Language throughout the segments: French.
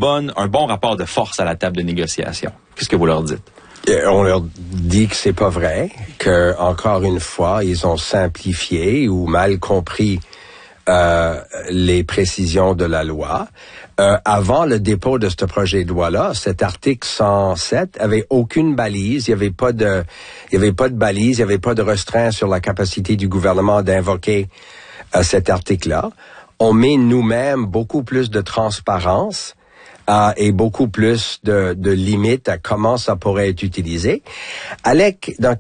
un bon rapport de force à la table de négociation. Qu'est-ce que vous leur dites? On leur dit que c'est pas vrai, que encore une fois, ils ont simplifié ou mal compris les précisions de la loi. Avant le dépôt de ce projet de loi-là, cet article 107 avait aucune balise, il y avait pas de balise, il y avait pas de restreint sur la capacité du gouvernement d'invoquer cet article-là. On met nous-mêmes beaucoup plus de transparence et beaucoup plus de limites à comment ça pourrait être utilisé. Dans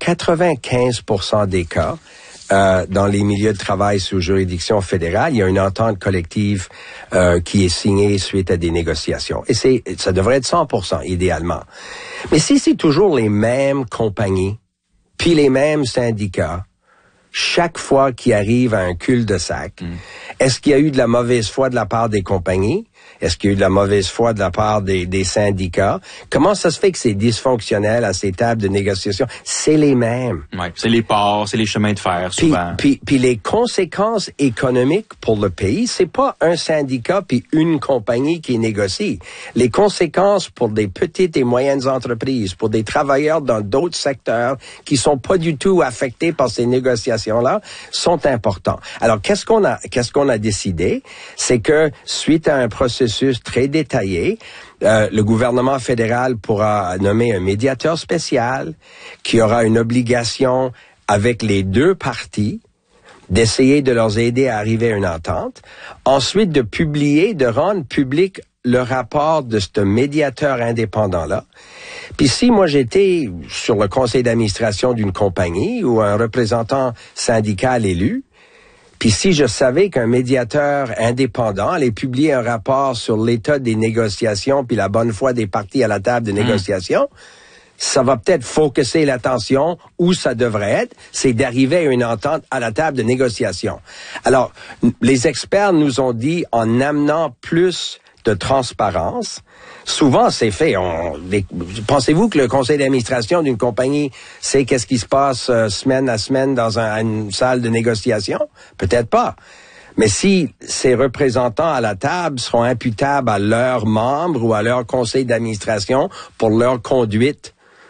95% des cas, dans les milieux de travail sous juridiction fédérale, il y a une entente collective qui est signée suite à des négociations. Et ça devrait être 100% idéalement. Mais si c'est toujours les mêmes compagnies, puis les mêmes syndicats, chaque fois qu'il arrive à un cul-de-sac, est-ce qu'il y a eu de la mauvaise foi de la part des compagnies? Est-ce qu'il y a eu de la mauvaise foi de la part des syndicats? Comment ça se fait que c'est dysfonctionnel à ces tables de négociation? C'est les mêmes. Ouais, c'est les ports, c'est les chemins de fer, souvent. Puis les conséquences économiques pour le pays, c'est pas un syndicat puis une compagnie qui négocie. Les conséquences pour des petites et moyennes entreprises, pour des travailleurs dans d'autres secteurs qui sont pas du tout affectés par ces négociations-là, sont importants. Alors, qu'est-ce qu'on a décidé? C'est que, suite à un processus très détaillé, le gouvernement fédéral pourra nommer un médiateur spécial qui aura une obligation avec les deux parties d'essayer de leur aider à arriver à une entente. Ensuite, de rendre public le rapport de ce médiateur indépendant-là. Puis si moi j'étais sur le conseil d'administration d'une compagnie ou un représentant syndical élu, puis si je savais qu'un médiateur indépendant allait publier un rapport sur l'état des négociations puis la bonne foi des parties à la table de négociation, ça va peut-être focuser l'attention où ça devrait être, c'est d'arriver à une entente à la table de négociation. Alors, les experts nous ont dit, en amenant plus de transparence, souvent c'est fait. Pensez-vous que le conseil d'administration d'une compagnie sait qu'est-ce qui se passe semaine à semaine dans une salle de négociation? Peut-être pas. Mais si ces représentants à la table seront imputables à leurs membres ou à leur conseil d'administration pour leur conduite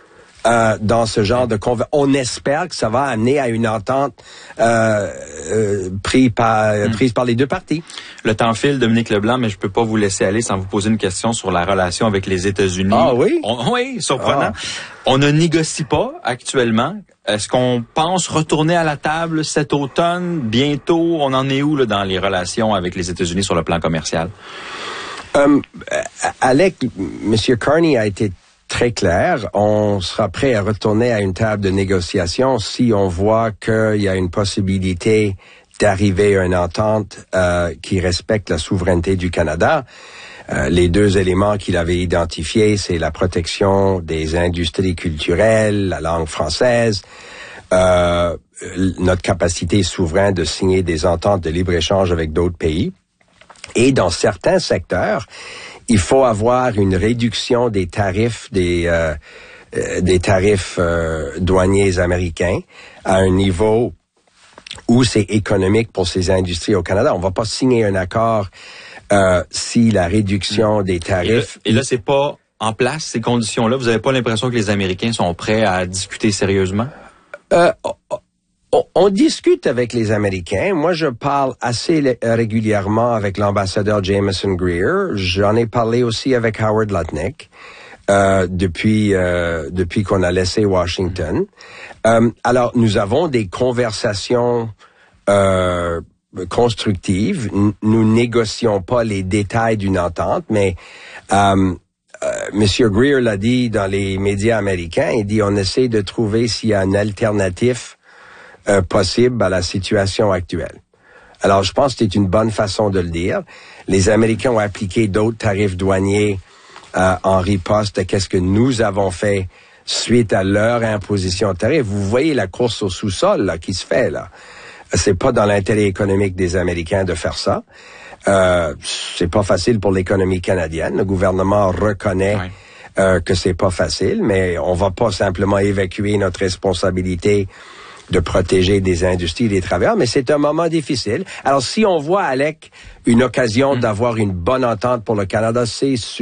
dans ce genre de on espère que ça va amener à une entente prise par les deux parties. Le temps file, Dominique Leblanc, mais je peux pas vous laisser aller sans vous poser une question sur la relation avec les États-Unis. Ah oui? Oui, surprenant. On ne négocie pas actuellement. Est-ce qu'on pense retourner à la table cet automne, bientôt? On en est où là, dans les relations avec les États-Unis sur le plan commercial? Alec, M. Carney a été très clair. On sera prêt à retourner à une table de négociation si on voit qu'il y a une possibilité d'arriver à une entente qui respecte la souveraineté du Canada. Les deux éléments qu'il avait identifiés, c'est la protection des industries culturelles, la langue française, notre capacité souveraine de signer des ententes de libre-échange avec d'autres pays. Et dans certains secteurs, il faut avoir une réduction des tarifs douaniers américains à un niveau où c'est économique pour ces industries au Canada. On va pas signer un accord si la réduction des tarifs... Et là, c'est pas en place, ces conditions-là? Vous avez pas l'impression que les Américains sont prêts à discuter sérieusement? On discute avec les Américains. Moi, je parle assez régulièrement avec l'ambassadeur Jameson Greer. J'en ai parlé aussi avec Howard Lutnick depuis qu'on a laissé Washington. Alors, nous avons des conversations constructives. Nous négocions pas les détails d'une entente, mais Monsieur Greer l'a dit dans les médias américains. Il dit on essaie de trouver s'il y a une alternative possible à la situation actuelle. Alors, je pense que c'est une bonne façon de le dire. Les Américains ont appliqué d'autres tarifs douaniers en riposte à qu'est-ce que nous avons fait suite à leur imposition de tarifs. Vous voyez la course au sous-sol là, qui se fait là. C'est pas dans l'intérêt économique des Américains de faire ça. C'est pas facile pour l'économie canadienne. Le gouvernement reconnaît que c'est pas facile, mais on va pas simplement évacuer notre responsabilité de protéger des industries et des travailleurs, mais c'est un moment difficile. Alors, si on voit, Alec, une occasion d'avoir une bonne entente pour le Canada, c'est sûr.